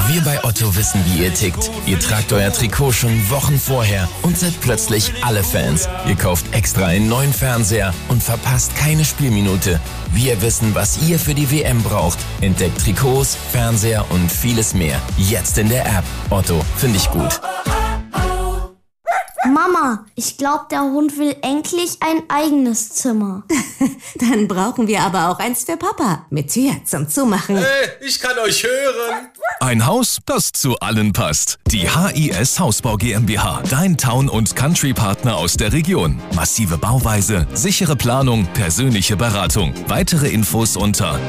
Wir bei Otto wissen, wie ihr tickt. Ihr tragt euer Trikot schon Wochen vorher und seid plötzlich alle Fans. Ihr kauft extra einen neuen Fernseher und verpasst keine Spielminute. Wir wissen, was ihr für die WM braucht. Entdeckt Trikots, Fernseher und vieles mehr. Jetzt in der App. Otto, finde ich gut. Mama, ich glaube, der Hund will endlich ein eigenes Zimmer. Dann brauchen wir aber auch eins für Papa. Mit Tür zum Zumachen. Hey, ich kann euch hören. Ein Haus, das zu allen passt. Die HIS Hausbau GmbH. Dein Town- und Country-Partner aus der Region. Massive Bauweise, sichere Planung, persönliche Beratung. Weitere Infos unter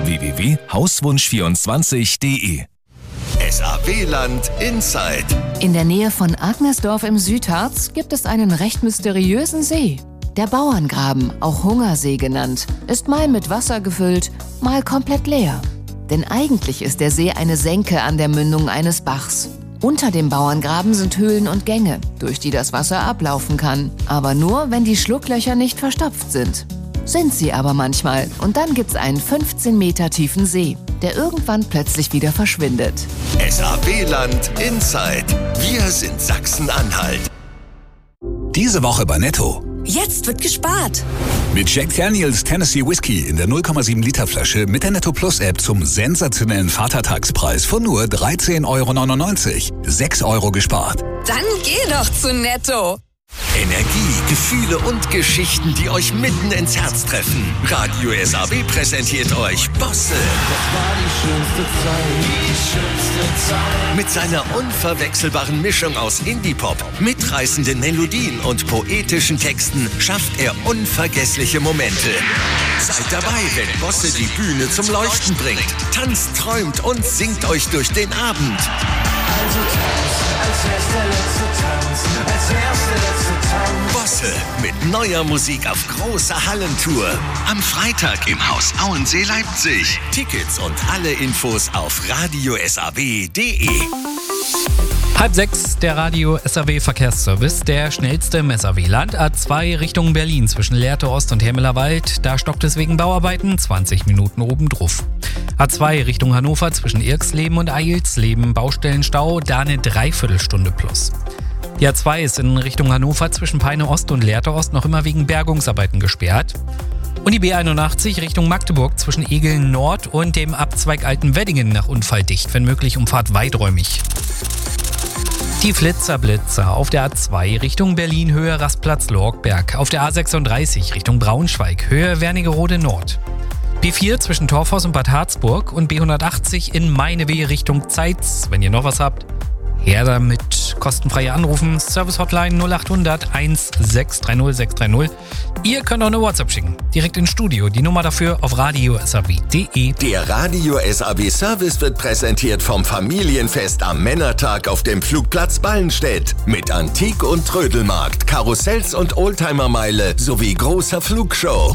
www.hauswunsch24.de. SAW-Land Inside. In der Nähe von Agnesdorf im Südharz gibt es einen recht mysteriösen See. Der Bauerngraben, auch Hungersee genannt, ist mal mit Wasser gefüllt, mal komplett leer. Denn eigentlich ist der See eine Senke an der Mündung eines Bachs. Unter dem Bauerngraben sind Höhlen und Gänge, durch die das Wasser ablaufen kann. Aber nur, wenn die Schlucklöcher nicht verstopft sind. Sind sie aber manchmal. Und dann gibt's einen 15 Meter tiefen See, der irgendwann plötzlich wieder verschwindet. SAW-Land Inside. Wir sind Sachsen-Anhalt. Diese Woche bei Netto. Jetzt wird gespart. Mit Jack Daniels Tennessee Whiskey in der 0,7 Liter Flasche mit der Netto Plus App zum sensationellen Vatertagspreis von nur 13,99 €. 6 € gespart. Dann geh doch zu Netto. Energie, Gefühle und Geschichten, die euch mitten ins Herz treffen. Radio SAW präsentiert euch Bosse. Das war die schönste Zeit. Mit seiner unverwechselbaren Mischung aus Indie-Pop, mitreißenden Melodien und poetischen Texten schafft er unvergessliche Momente. Seid dabei, wenn Bosse die Bühne zum Leuchten bringt. Tanzt, träumt und singt euch durch den Abend. Also tanz, als wär's der letzte Tanz, als wär's der letzte Tanz. Bosse mit neuer Musik auf großer Hallentour. Am Freitag im Haus Auensee Leipzig. Tickets und alle Infos auf radiosaw.de. 5:30, der Radio SAW Verkehrsservice, der schnellste im SAW-Land. A2 Richtung Berlin zwischen Lehrte Ost und Hermelerwald. Da stockt es wegen Bauarbeiten, 20 Minuten obendrauf. A2 Richtung Hannover zwischen Irksleben und Eilsleben. Baustellenstau, da eine Dreiviertelstunde plus. Die A2 ist in Richtung Hannover zwischen Peine Ost und Lehrte Ost noch immer wegen Bergungsarbeiten gesperrt. Und die B81 Richtung Magdeburg zwischen Egeln Nord und dem Abzweig Altenweddingen nach Unfall dicht, wenn möglich Umfahrt weiträumig. Die Flitzer-Blitzer auf der A2 Richtung Berlin Höhe Rastplatz-Lorgberg, auf der A36 Richtung Braunschweig Höhe Wernigerode Nord. B4 zwischen Torfhaus und Bad Harzburg und B180 in Meinewehe Richtung Zeitz. Wenn ihr noch was habt, her damit. Kostenfreie Anrufen, Service-Hotline 0800 1630 630. Ihr könnt auch eine WhatsApp schicken, direkt ins Studio. Die Nummer dafür auf radiosaw.de. Der Radio SAW Service wird präsentiert vom Familienfest am Männertag auf dem Flugplatz Ballenstedt. Mit Antik- und Trödelmarkt, Karussells und Oldtimermeile sowie großer Flugshow.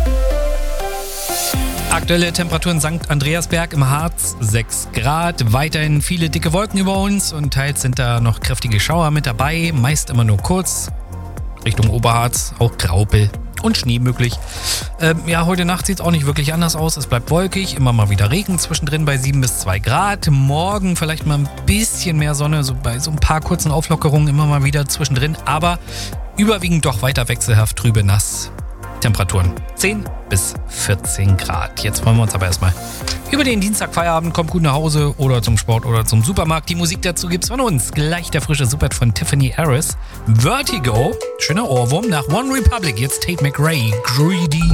Aktuelle Temperaturen St. Andreasberg im Harz 6 Grad. Weiterhin viele dicke Wolken über uns und teils sind da noch kräftige Schauer mit dabei. Meist immer nur kurz. Richtung Oberharz auch Graupel und Schnee möglich. Heute Nacht sieht es auch nicht wirklich anders aus. Es bleibt wolkig, immer mal wieder Regen zwischendrin bei 7 bis 2 Grad. Morgen vielleicht mal ein bisschen mehr Sonne, so bei so ein paar kurzen Auflockerungen immer mal wieder zwischendrin. Aber überwiegend doch weiter wechselhaft trübe nass. Temperaturen 10 bis 14 Grad. Jetzt wollen wir uns aber erstmal über den Dienstagfeierabend. Kommt gut nach Hause oder zum Sport oder zum Supermarkt. Die Musik dazu gibt's von uns. Gleich der frische Super von Tiffany Harris. Vertigo. Schöner Ohrwurm nach One Republic. Jetzt Tate McRae. Greedy.